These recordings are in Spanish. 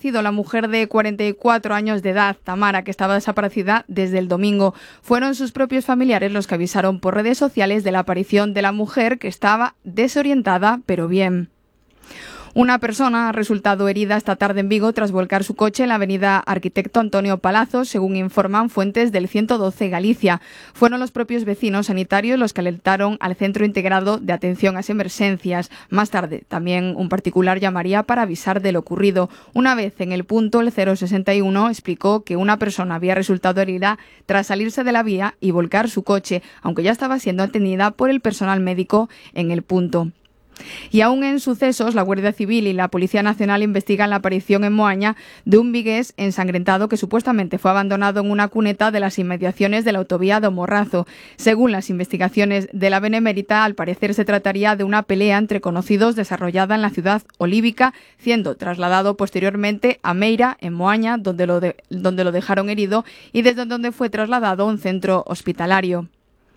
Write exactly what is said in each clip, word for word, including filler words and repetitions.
aparecido la mujer de cuarenta y cuatro años de edad, Tamara, que estaba desaparecida desde el domingo. Fueron sus propios familiares los que avisaron por redes sociales de la aparición de la mujer, que estaba desorientada, pero bien. Una persona ha resultado herida esta tarde en Vigo tras volcar su coche en la avenida Arquitecto Antonio Palazos, según informan fuentes del ciento doce Galicia. Fueron los propios vecinos sanitarios los que alertaron al Centro Integrado de Atención a Emergencias. Más tarde, también un particular llamaría para avisar de lo ocurrido. Una vez en el punto, el cero sesenta y uno explicó que una persona había resultado herida tras salirse de la vía y volcar su coche, aunque ya estaba siendo atendida por el personal médico en el punto. Y aún en sucesos, la Guardia Civil y la Policía Nacional investigan la aparición en Moaña de un vigués ensangrentado que supuestamente fue abandonado en una cuneta de las inmediaciones de la autovía do Morrazo. Según las investigaciones de la Benemérita, al parecer se trataría de una pelea entre conocidos desarrollada en la ciudad olívica, siendo trasladado posteriormente a Meira, en Moaña, donde lo, de, donde lo dejaron herido y desde donde fue trasladado a un centro hospitalario.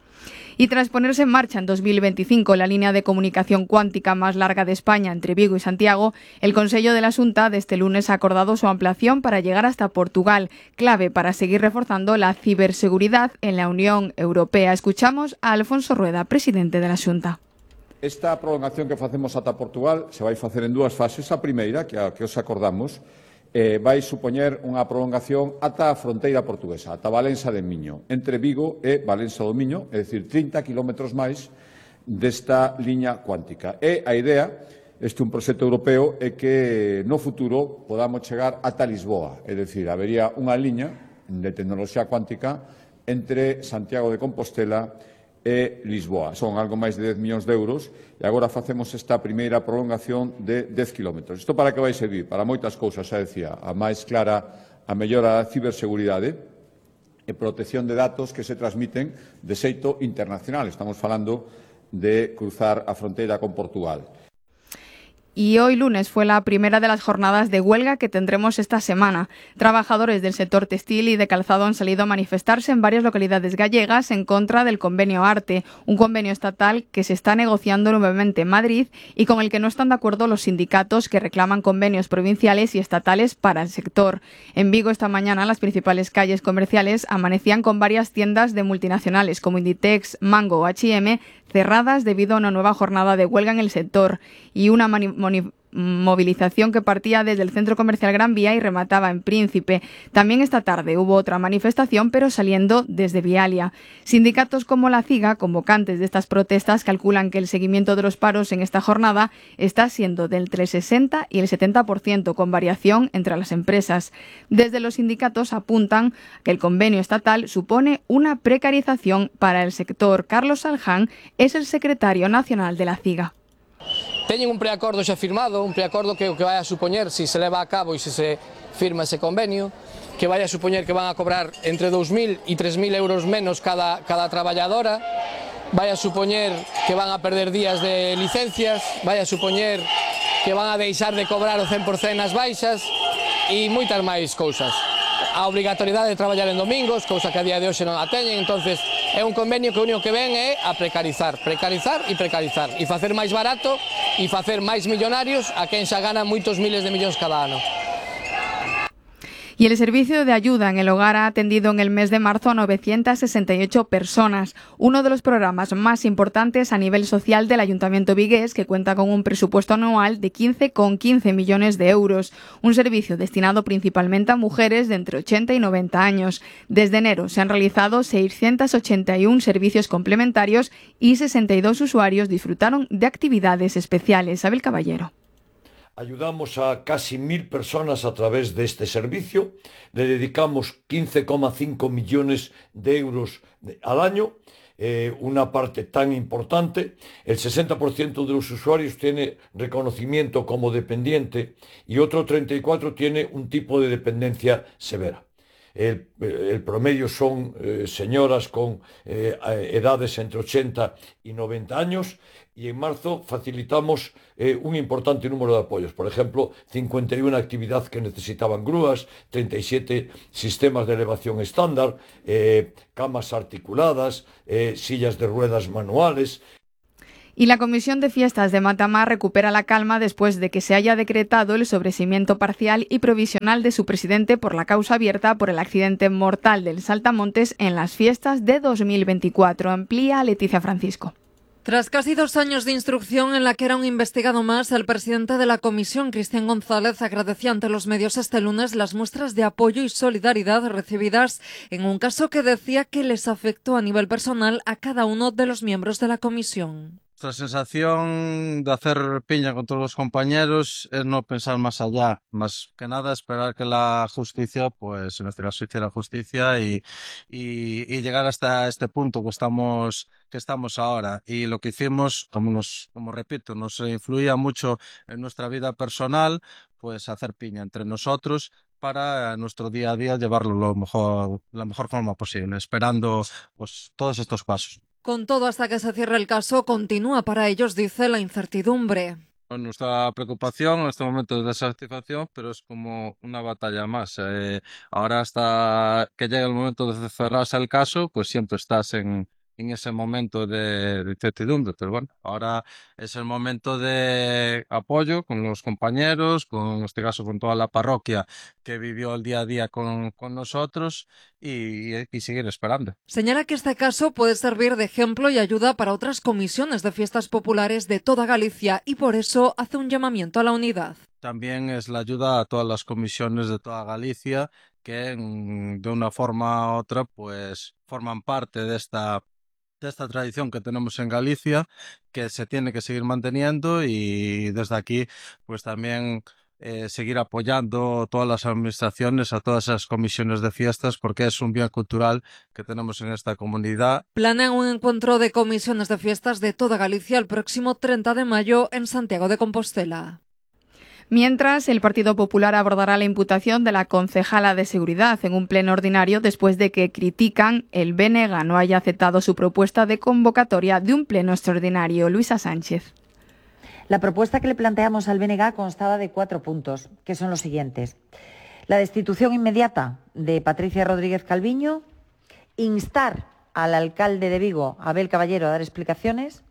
Y tras ponerse en marcha en dos mil veinticinco la línea de comunicación cuántica más larga de España entre Vigo y Santiago, el Consello de la Xunta de este lunes ha acordado su ampliación para llegar hasta Portugal, clave para seguir reforzando la ciberseguridad en la Unión Europea. Escuchamos a Alfonso Rueda, presidente de la Xunta. Esta prolongación que facemos ata Portugal se vai facer en dúas fases. A primeira, que a que os acordamos, eh, vai supoñer unha prolongación ata a fronteira portuguesa, ata Valença de Miño, entre Vigo e Valença do Miño, é dicir, trinta quilómetros máis desta liña cuántica. E a idea, este é un proxecto europeo, é que no futuro podamos chegar ata Lisboa, é dicir, habería unha liña de tecnoloxía cuántica entre Santiago de Compostela e Lisboa. Son algo máis de dez millóns de euros e agora facemos esta primeira prolongación de dez quilómetros. Isto para que vai servir? Para moitas cousas, xa decía, a máis clara a mellora da ciberseguridade e protección de datos que se transmiten de xeito internacional. Estamos falando de cruzar a fronteira con Portugal. Y hoy lunes fue la primera de las jornadas de huelga que tendremos esta semana. Trabajadores del sector textil y de calzado han salido a manifestarse en varias localidades gallegas en contra del convenio ARTE, un convenio estatal que se está negociando nuevamente en Madrid y con el que no están de acuerdo los sindicatos que reclaman convenios provinciales y estatales para el sector. En Vigo esta mañana las principales calles comerciales amanecían con varias tiendas de multinacionales como Inditex, Mango o H y M cerradas debido a una nueva jornada de huelga en el sector y una mani- moni- movilización que partía desde el centro comercial Gran Vía y remataba en Príncipe. También esta tarde hubo otra manifestación, pero saliendo desde Vialia. Sindicatos como la CIGA, convocantes de estas protestas, calculan que el seguimiento de los paros en esta jornada está siendo del entre el sesenta y el setenta por ciento, con variación entre las empresas. Desde los sindicatos apuntan que el convenio estatal supone una precarización para el sector. Carlos Alján es el secretario nacional de la CIGA. Teñen un preacordo xa firmado, un preacordo que o que vai a supoñer, se se leva a cabo e se se firma ese convenio, que vai a supoñer que van a cobrar entre dous mil e tres mil euros menos cada, cada traballadora, vai a supoñer que van a perder días de licencias, vai a supoñer que van a deixar de cobrar o cen por cen nas baixas e moitas máis cousas. A obrigatoriedade de traballar en domingos, cousa que a día de hoxe non a teñen, entonces é un convenio que o único que ven é a precarizar, precarizar e precarizar, e facer máis barato e facer máis millonarios a quen xa gana moitos miles de millóns cada ano. Y el servicio de ayuda en el hogar ha atendido en el mes de marzo a novecientas sesenta y ocho personas, uno de los programas más importantes a nivel social del Ayuntamiento vigués, que cuenta con un presupuesto anual de quince coma quince millones de euros, un servicio destinado principalmente a mujeres de entre ochenta y noventa años. Desde enero se han realizado seiscientos ochenta y uno servicios complementarios y sesenta y dos usuarios disfrutaron de actividades especiales. Abel Caballero. Ayudamos a casi mil personas a través de este servicio, le dedicamos quince coma cinco millones de euros al año, eh, una parte tan importante. El sesenta por ciento de los usuarios tiene reconocimiento como dependiente y otro treinta y cuatro por ciento tiene un tipo de dependencia severa. El, el promedio son eh, señoras con eh, edades entre ochenta y noventa años, y en marzo facilitamos eh, un importante número de apoyos. Por ejemplo, cincuenta y una actividades que necesitaban grúas, treinta y siete sistemas de elevación estándar, eh, camas articuladas, eh, sillas de ruedas manuales. Y la Comisión de Fiestas de Matamar recupera la calma después de que se haya decretado el sobreseimiento parcial y provisional de su presidente por la causa abierta por el accidente mortal del Saltamontes en las fiestas de dos mil veinticuatro. Amplía Leticia Francisco. Tras casi dos años de instrucción en la que era un investigado más, el presidente de la comisión, Cristian González, agradecía ante los medios este lunes las muestras de apoyo y solidaridad recibidas en un caso que decía que les afectó a nivel personal a cada uno de los miembros de la comisión. Nuestra sensación de hacer piña con todos los compañeros es no pensar más allá, más que nada esperar que la justicia, pues en este caso hiciera justicia y, y, y llegar hasta este punto que estamos, que estamos ahora. Y lo que hicimos, como, nos, como repito, nos influía mucho en nuestra vida personal, pues hacer piña entre nosotros para nuestro día a día llevarlo lo mejor, la mejor forma posible, esperando pues todos estos pasos. Con todo, hasta que se cierre el caso, continúa para ellos, dice, la incertidumbre. Nuestra preocupación en este momento es de satisfacción, pero es como una batalla más. Eh, ahora hasta que llegue el momento de cerrarse el caso, pues siempre estás en, en ese momento de, de incertidumbre. Pero bueno, ahora es el momento de apoyo con los compañeros, con en este caso con toda la parroquia que vivió el día a día con, con nosotros y, y seguir esperando. Señala que este caso puede servir de ejemplo y ayuda para otras comisiones de fiestas populares de toda Galicia y por eso hace un llamamiento a la unidad. También es la ayuda a todas las comisiones de toda Galicia que de una forma u otra pues forman parte de esta de esta tradición que tenemos en Galicia, que se tiene que seguir manteniendo y desde aquí pues también eh, seguir apoyando todas las administraciones, a todas esas comisiones de fiestas, porque es un bien cultural que tenemos en esta comunidad. Planean un encuentro de comisiones de fiestas de toda Galicia el próximo treinta de mayo en Santiago de Compostela. Mientras, el Partido Popular abordará la imputación de la concejala de Seguridad en un pleno ordinario después de que critican el B N G no haya aceptado su propuesta de convocatoria de un pleno extraordinario. Luisa Sánchez. La propuesta que le planteamos al B N G constaba de cuatro puntos, que son los siguientes. La destitución inmediata de Patricia Rodríguez Calviño, instar al alcalde de Vigo, Abel Caballero, a dar explicaciones,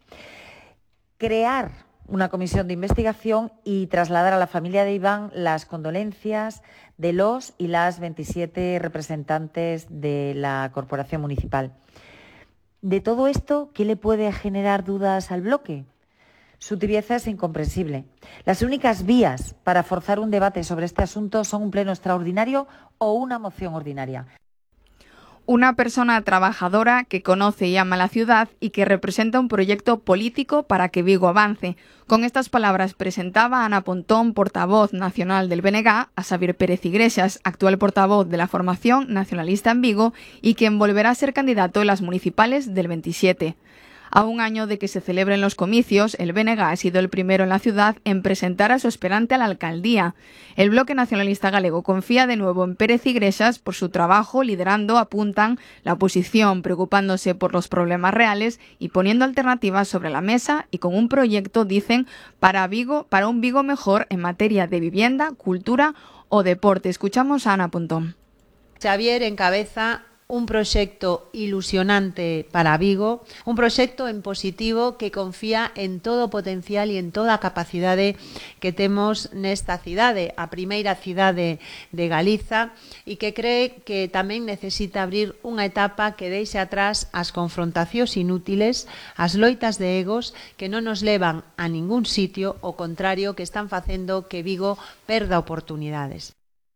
crear una comisión de investigación y trasladar a la familia de Iván las condolencias de los y las veintisiete representantes de la corporación municipal. De todo esto, ¿qué le puede generar dudas al bloque? Su tibieza es incomprensible. Las únicas vías para forzar un debate sobre este asunto son un pleno extraordinario o una moción ordinaria. Una persona trabajadora que conoce y ama la ciudad y que representa un proyecto político para que Vigo avance. Con estas palabras presentaba a Ana Pontón, portavoz nacional del B N G, a Xavier Pérez Iglesias, actual portavoz de la formación nacionalista en Vigo y quien volverá a ser candidato en las municipales del veintisiete. A un año de que se celebren los comicios, el B N G ha sido el primero en la ciudad en presentar a su aspirante a la alcaldía. El Bloque Nacionalista Galego confía de nuevo en Pérez Iglesias por su trabajo liderando, apuntan, la oposición, preocupándose por los problemas reales y poniendo alternativas sobre la mesa y con un proyecto, dicen, para Vigo, para un Vigo mejor en materia de vivienda, cultura o deporte. Escuchamos a Ana Pontón. Xavier encabeza un proxecto ilusionante para Vigo, un proxecto en positivo que confía en todo o potencial e en toda a capacidade que temos nesta cidade, a primeira cidade de Galiza, e que cree que tamén necesita abrir unha etapa que deixe atrás as confrontacións inútiles, as loitas de egos que non nos levan a ningún sitio, ao contrario, que están facendo que Vigo perda oportunidades.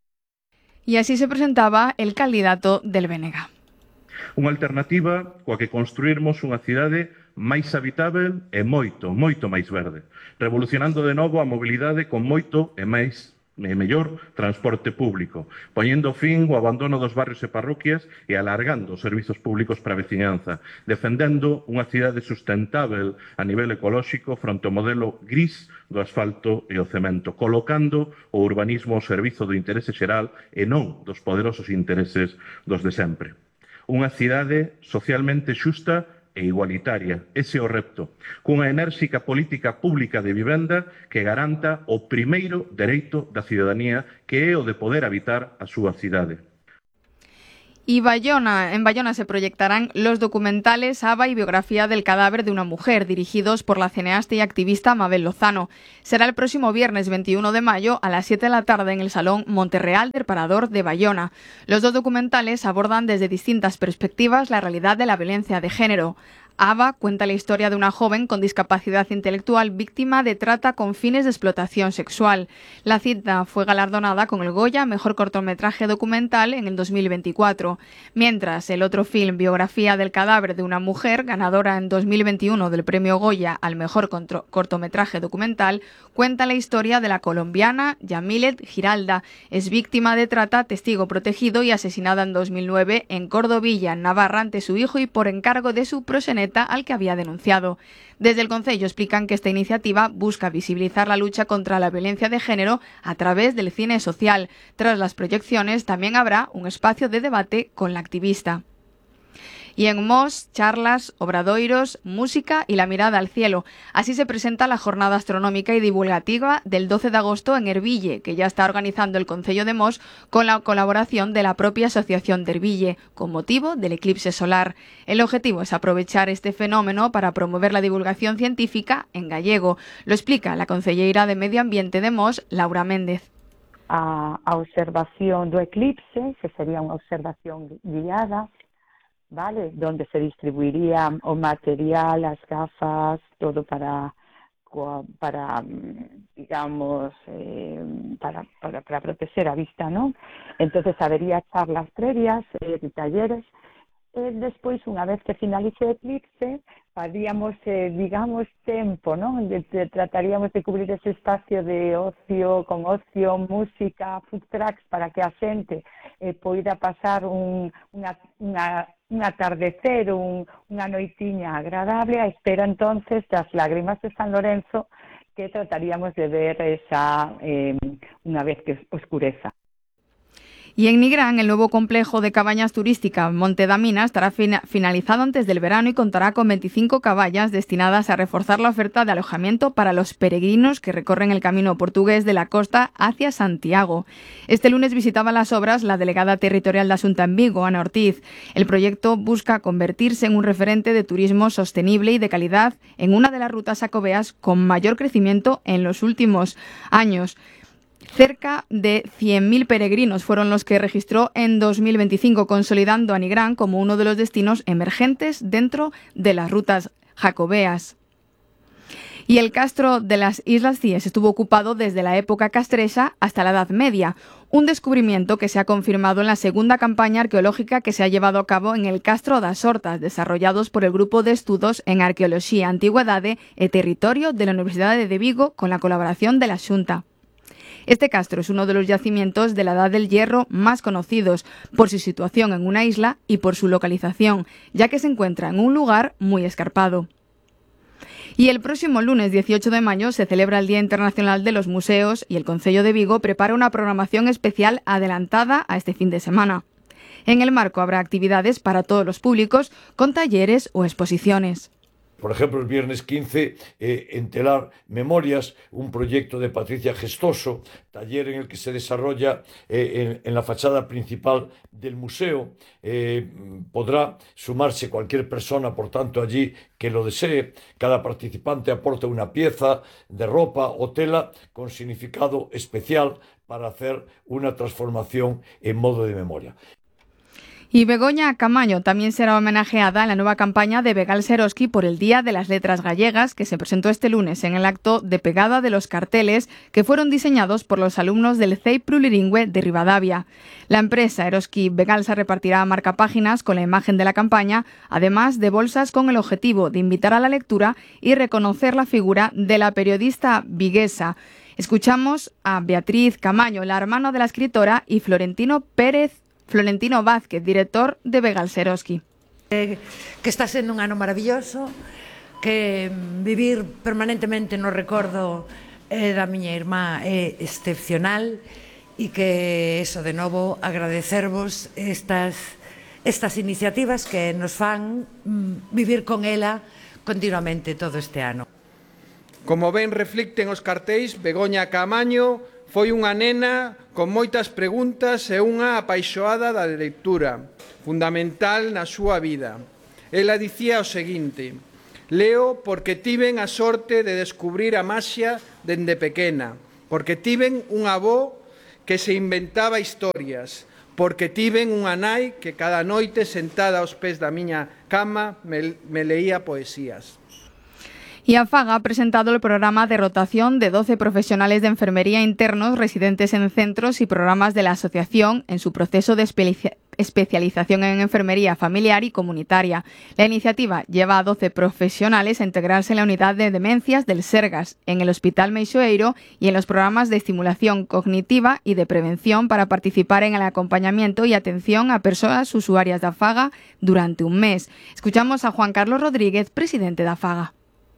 Y así se presentaba el candidato del B N G. Unha alternativa coa que construirmos unha cidade máis habitável e moito, moito máis verde, revolucionando de novo a mobilidade con moito e máis e mellor transporte público, poñendo fin ao abandono dos barrios e parroquias e alargando os servizos públicos para a veciñanza, defendendo unha cidade sustentável a nivel ecolóxico fronte ao modelo gris do asfalto e o cemento, colocando o urbanismo ao servizo do interese xeral e non dos poderosos intereses dos de sempre. Unha cidade socialmente xusta e igualitaria. Ese é o repto, cunha enérxica política pública de vivenda que garanta o primeiro dereito da cidadanía, que é o de poder habitar a súa cidade. Y Bayona, en Bayona se proyectarán los documentales Ava y Biografía del cadáver de una mujer, dirigidos por la cineasta y activista Mabel Lozano. Será el próximo viernes veintiuno de mayo a las siete de la tarde en el Salón Monterreal del Parador de Bayona. Los dos documentales abordan desde distintas perspectivas la realidad de la violencia de género. Ava cuenta la historia de una joven con discapacidad intelectual víctima de trata con fines de explotación sexual. La cinta fue galardonada con el Goya Mejor Cortometraje Documental en el dos mil veinticuatro, mientras el otro film, Biografía del cadáver de una mujer, ganadora en dos mil veintiuno del Premio Goya al Mejor Cortometraje Documental, cuenta la historia de la colombiana Yamilet Giralda. Es víctima de trata, testigo protegido y asesinada en dos mil nueve en Cordovilla, en Navarra, ante su hijo y por encargo de su proxeneta al que había denunciado. Desde el Concello explican que esta iniciativa busca visibilizar la lucha contra la violencia de género a través del cine social. Tras las proyecciones también habrá un espacio de debate con la activista. Y en Mos, charlas, obradoiros, música y la mirada al cielo. Así se presenta la jornada astronómica y divulgativa del doce de agosto en Erville, que ya está organizando el Concello de Mos con la colaboración de la propia Asociación de Erville, con motivo del eclipse solar. El objetivo es aprovechar este fenómeno para promover la divulgación científica en gallego. Lo explica la concelleira de Medio Ambiente de Mos, Laura Méndez. A, a observación do eclipse, que sería unha observación guiada, ¿vale? Donde se distribuiría o material, las gafas, todo para, para digamos, eh, para, para, para proteger a vista, ¿no? Entonces, habría charlas previas, eh, talleres. Eh, despois, unha vez que finalice o eclipse, faríamos, eh, digamos, tempo, ¿no? De, de, trataríamos de cubrir ese espacio de ocio, con ocio, música, food trucks, para que a xente eh, poida pasar un, unha, unha, un atardecer, un, unha noitiña agradable, a espera entonces das lágrimas de San Lorenzo, que trataríamos de ver esa eh, unha vez que oscureza. Y en Nigrán, el nuevo complejo de cabañas turística Monte da Mina estará fina- finalizado antes del verano y contará con veinticinco cabañas destinadas a reforzar la oferta de alojamiento para los peregrinos que recorren el camino portugués de la costa hacia Santiago. Este lunes visitaba las obras la delegada territorial de Asunta en Vigo, Ana Ortiz. El proyecto busca convertirse en un referente de turismo sostenible y de calidad en una de las rutas xacobeas con mayor crecimiento en los últimos años. Cerca de cien mil peregrinos fueron los que registró en dos mil veinticinco, consolidando a Nigrán como uno de los destinos emergentes dentro de las rutas jacobeas. Y el castro de las Islas Cíes estuvo ocupado desde la época castresa hasta la Edad Media, un descubrimiento que se ha confirmado en la segunda campaña arqueológica que se ha llevado a cabo en el Castro das Hortas, desarrollados por el Grupo de Estudos en Arqueoloxía, Antigüedade e Territorio de la Universidad de Vigo con la colaboración de la Xunta. Este castro es uno de los yacimientos de la Edad del Hierro más conocidos por su situación en una isla y por su localización, ya que se encuentra en un lugar muy escarpado. Y el próximo lunes dieciocho de mayo se celebra el Día Internacional de los Museos y el Concello de Vigo prepara una programación especial adelantada a este fin de semana. En el marco habrá actividades para todos los públicos con talleres o exposiciones. Por ejemplo, el viernes quince, eh, Entelar Memorias, un proyecto de Patricia Gestoso, taller en el que se desarrolla eh, en, en la fachada principal del museo. Eh, podrá sumarse cualquier persona, por tanto, allí que lo desee. Cada participante aporta una pieza de ropa o tela con significado especial para hacer una transformación en modo de memoria. Y Begoña Camaño también será homenajeada en la nueva campaña de Begal Seroski por el Día de las Letras Gallegas, que se presentó este lunes en el acto de pegada de los carteles que fueron diseñados por los alumnos del C E I Plurilingüe de Rivadavia. La empresa Eroski Begalsa repartirá marcapáginas con la imagen de la campaña, además de bolsas con el objetivo de invitar a la lectura y reconocer la figura de la periodista viguesa. Escuchamos a Beatriz Camaño, la hermana de la escritora, y Florentino Pérez Florentino Vázquez, director de Begal Seroski. Eh, que está sendo un ano maravilloso, que vivir permanentemente no recordo eh, da miña irmá é excepcional e que, eso, de novo, agradecervos estas, estas iniciativas que nos fan mm, vivir con ela continuamente todo este ano. Como ben reflicten os cartéis, Begoña Camaño foi unha nena con moitas preguntas e unha apaixoada da lectura. fundamental na súa vida. Ela dicía o seguinte: leo porque tiven a sorte de descubrir a maxia dende pequena, porque tiven un avó que se inventaba historias, porque tiven unha nai que cada noite sentada aos pés da miña cama me, me leía poesías. Y AFAGA ha presentado el programa de rotación de doce profesionales de enfermería internos residentes en centros y programas de la asociación en su proceso de especialización en enfermería familiar y comunitaria. La iniciativa lleva a doce profesionales a integrarse en la unidad de demencias del Sergas, en el Hospital Meixoeiro y en los programas de estimulación cognitiva y de prevención para participar en el acompañamiento y atención a personas usuarias de AFAGA durante un mes. Escuchamos a Juan Carlos Rodríguez, presidente de AFAGA.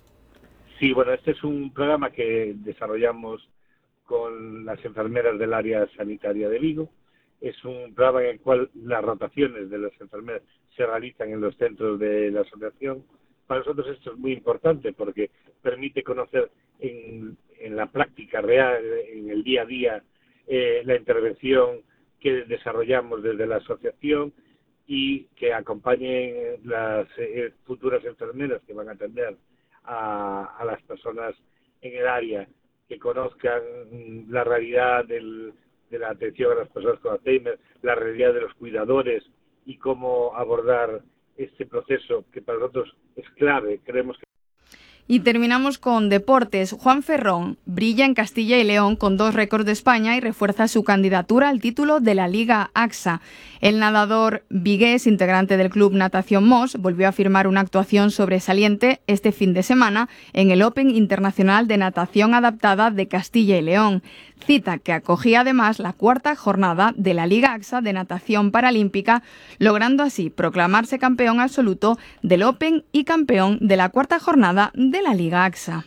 Sí, bueno, este es un programa que desarrollamos con las enfermeras del área sanitaria de Vigo. Es un programa en el cual las rotaciones de las enfermeras se realizan en los centros de la asociación. Para nosotros esto es muy importante porque permite conocer en, en la práctica real, en el día a día, eh, la intervención que desarrollamos desde la asociación y que acompañen las eh, futuras enfermeras que van a atender A, a las personas en el área, que conozcan la realidad del, de la atención a las personas con Alzheimer, la realidad de los cuidadores y cómo abordar este proceso que para nosotros es clave. Creemos que Y terminamos con deportes. Juan Ferrón brilla en Castilla y León con dos récords de España y refuerza su candidatura al título de la Liga A X A. El nadador vigués, integrante del Club Natación Mos, volvió a firmar una actuación sobresaliente este fin de semana en el Open Internacional de Natación Adaptada de Castilla y León. Cita que acogía además la cuarta jornada de la Liga A X A de Natación Paralímpica, logrando así proclamarse campeón absoluto del Open y campeón de la cuarta jornada de la Liga A X A.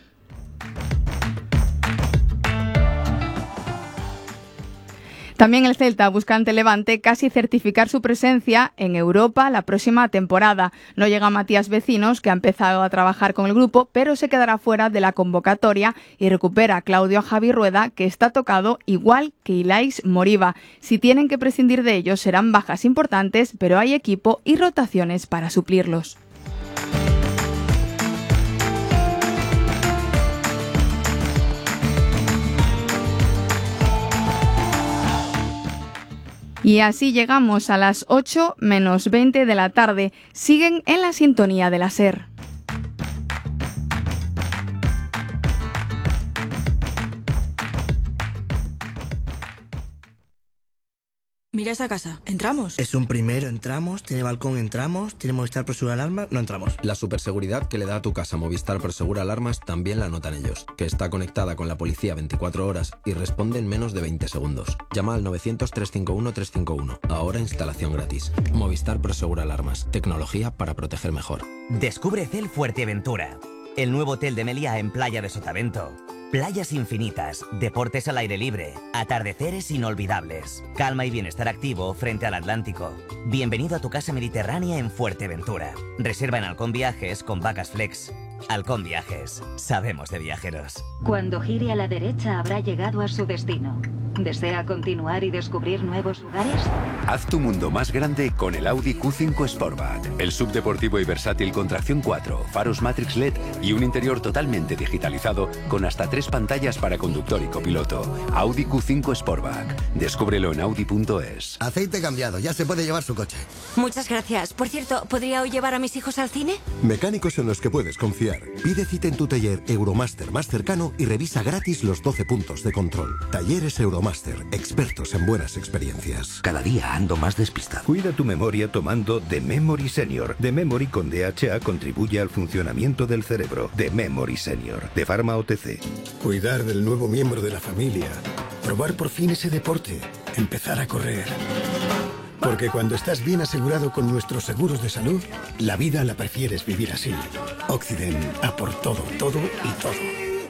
También el Celta busca ante Levante casi certificar su presencia en Europa la próxima temporada. No llega Matías Vecinos, que ha empezado a trabajar con el grupo, pero se quedará fuera de la convocatoria y recupera a Claudio Javi Rueda, que está tocado igual que Ilais Moriba. Si tienen que prescindir de ellos serán bajas importantes, pero hay equipo y rotaciones para suplirlos. Y así llegamos a las ocho menos veinte de la tarde. Siguen en la sintonía de la SER. Mira esta casa. ¿Entramos? Es un primero, entramos. Tiene balcón, entramos. Tiene Movistar Prosegur Alarmas, no entramos. La superseguridad que le da a tu casa Movistar Prosegur Alarmas también la notan ellos, que está conectada con la policía veinticuatro horas y responde en menos de veinte segundos. Llama al novecientos, trescientos cincuenta y uno, trescientos cincuenta y uno. Ahora instalación gratis. Movistar Prosegur Alarmas. Tecnología para proteger mejor. Descubre Cel Fuerteventura, el nuevo hotel de Meliá en Playa de Sotavento. Playas infinitas, deportes al aire libre, atardeceres inolvidables, calma y bienestar activo frente al Atlántico. Bienvenido a tu casa mediterránea en Fuerteventura. Reserva en Halcón Viajes con Vacas Flex. Halcón Viajes, sabemos de viajeros. Cuando gire a la derecha habrá llegado a su destino. ¿Desea continuar y descubrir nuevos lugares? Haz tu mundo más grande con el Audi Q cinco Sportback. El subdeportivo y versátil con tracción cuatro, faros Matrix L E D y un interior totalmente digitalizado con hasta tres pantallas para conductor y copiloto. Audi Q cinco Sportback. Descúbrelo en audi punto es. Aceite cambiado, ya se puede llevar su coche. Muchas gracias. Por cierto, ¿podría hoy llevar a mis hijos al cine? Mecánicos en los que puedes confiar. Pide cita en tu taller Euromaster más cercano y revisa gratis los doce puntos de control. Talleres Euromaster, expertos en buenas experiencias. Cada día ando más despistado. Cuida tu memoria tomando The Memory Senior. The Memory con D H A contribuye al funcionamiento del cerebro. The Memory Senior, de Pharma O T C. Cuidar del nuevo miembro de la familia. Probar por fin ese deporte. Empezar a correr. Porque cuando estás bien asegurado con nuestros seguros de salud, la vida la prefieres vivir así. Occident, a por todo, todo y todo.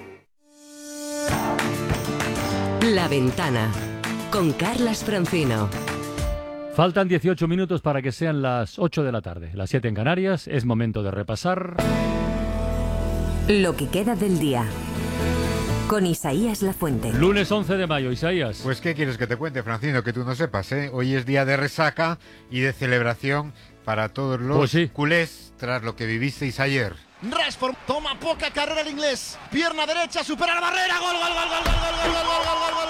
La Ventana, con Carlas Francino. Faltan dieciocho minutos para que sean las ocho de la tarde, las siete en Canarias. Es momento de repasar lo que queda del día. con Isaías Lafuente. Lunes once de mayo, Isaías. Pues ¿qué quieres que te cuente, Francino? Que tú no sepas, ¿eh? Hoy es día de resaca y de celebración para todos los pues sí. culés tras lo que vivisteis ayer. Rashford toma poca carrera el inglés. Pierna derecha, supera la barrera. Gol, gol, gol, gol, gol, gol, gol, gol, gol, gol,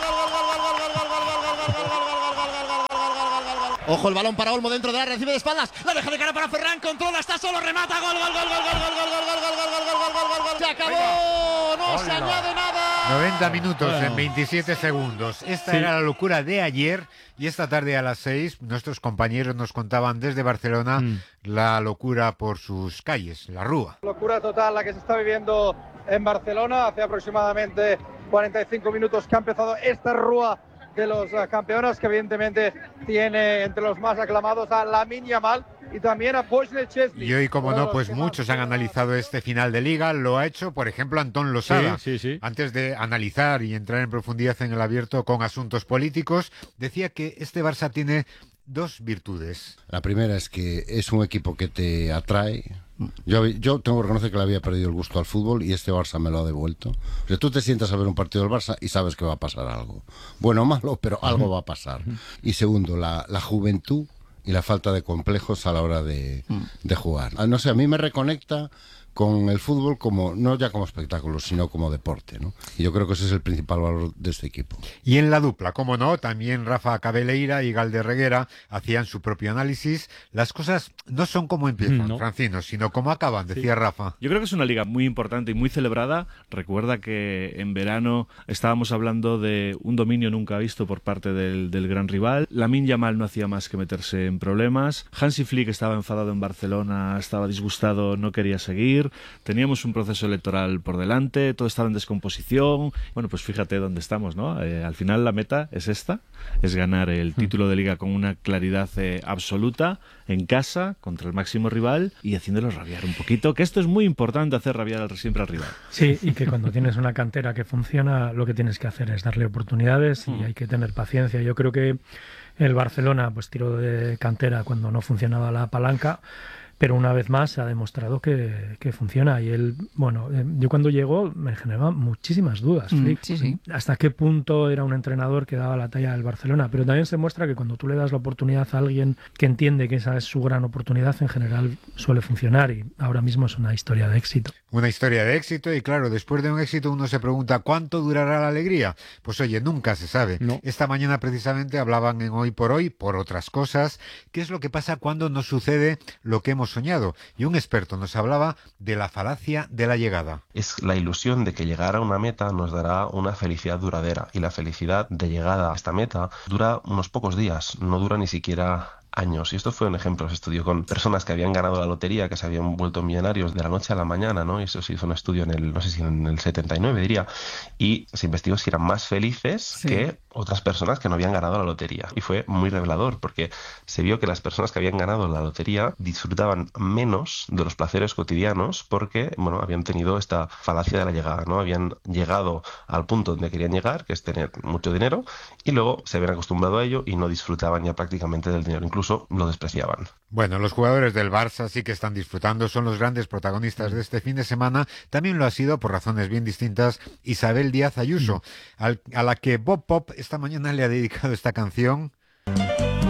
ojo el balón para Olmo dentro de la recibe de espaldas. La deja de cara para Ferran, controla, está solo, remata. Gol, gol, gol, gol, gol, gol, gol, gol, gol, gol, gol, gol, gol, gol, gol. Se acabó. No se añade nada. noventa minutos en veintisiete segundos. Esta sí. era la locura de ayer y esta tarde a las seis nuestros compañeros nos contaban desde Barcelona mm. la locura por sus calles, la Rúa. Locura total la que se está viviendo en Barcelona. Hace aproximadamente cuarenta y cinco minutos que ha empezado esta Rúa de los campeones, que evidentemente tiene entre los más aclamados a Lamine Yamal y también a Božidar Česnik. Y hoy, como no, pues muchos han analizado este final de Liga. Lo ha hecho, por ejemplo, Antón Losada. Sí, sí, sí. Antes de analizar y entrar en profundidad en el abierto con asuntos políticos, decía que este Barça tiene dos virtudes. La primera es que es un equipo que te atrae. Yo, yo tengo que reconocer que le había perdido el gusto al fútbol y este Barça me lo ha devuelto. O sea, tú te sientas a ver un partido del Barça y sabes que va a pasar algo. Bueno o malo, pero algo va a pasar. Y segundo, la, la juventud y la falta de complejos a la hora de, de jugar. No sé, a mí me reconecta con el fútbol como no ya como espectáculo, sino como deporte, ¿no? Y yo creo que ese es el principal valor de este equipo. Y en la dupla, como no, también Rafa Cabeleira y Galder Reguera hacían su propio análisis. Las cosas no son como empiezan, no. Francino, sino como acaban, decía sí. Rafa. Yo creo que es una liga muy importante y muy celebrada. Recuerda que en verano estábamos hablando de un dominio nunca visto por parte del, del gran rival. Lamine Yamal no hacía más que meterse en problemas. Hansi Flick estaba enfadado en Barcelona, estaba disgustado, no quería seguir. Teníamos un proceso electoral por delante, todo estaba en descomposición. Bueno, pues fíjate dónde estamos, ¿no? Eh, al final la meta es esta, es ganar el título de Liga con una claridad eh, absoluta, en casa, contra el máximo rival y haciéndolos rabiar un poquito, que esto es muy importante, hacer rabiar al, siempre al rival. Sí, y que cuando tienes una cantera que funciona, lo que tienes que hacer es darle oportunidades y mm. hay que tener paciencia. Yo creo que el Barcelona pues tiró de cantera cuando no funcionaba la palanca, pero una vez más se ha demostrado que, que funciona. Y él, bueno, eh, yo cuando llegó me generaba muchísimas dudas, mm, Flick. Sí, sí. Hasta qué punto era un entrenador que daba la talla del Barcelona. Pero también se muestra que cuando tú le das la oportunidad a alguien que entiende que esa es su gran oportunidad, en general suele funcionar. Y ahora mismo es una historia de éxito. Una historia de éxito y claro, después de un éxito uno se pregunta ¿cuánto durará la alegría? Pues oye, nunca se sabe. No. Esta mañana precisamente hablaban en Hoy por Hoy, por otras cosas, qué es lo que pasa cuando nos sucede lo que hemos soñado. Y un experto nos hablaba de la falacia de la llegada. Es la ilusión de que llegar a una meta nos dará una felicidad duradera y la felicidad de llegada a esta meta dura unos pocos días, no dura ni siquiera años. Y esto fue un ejemplo, se estudió con personas que habían ganado la lotería, que se habían vuelto millonarios de la noche a la mañana, ¿no? Y eso se hizo un estudio en el, no sé si en el setenta y nueve diría, y se investigó si eran más felices sí. que otras personas que no habían ganado la lotería. Y fue muy revelador, porque se vio que las personas que habían ganado la lotería disfrutaban menos de los placeres cotidianos porque, bueno, habían tenido esta falacia de la llegada, ¿no? Habían llegado al punto donde querían llegar, que es tener mucho dinero, y luego se habían acostumbrado a ello y no disfrutaban ya prácticamente del dinero, incluso lo despreciaban. Bueno, los jugadores del Barça sí que están disfrutando, son los grandes protagonistas de este fin de semana. También lo ha sido, por razones bien distintas, Isabel Díaz Ayuso, al, a la que Bob Pop esta mañana le ha dedicado esta canción.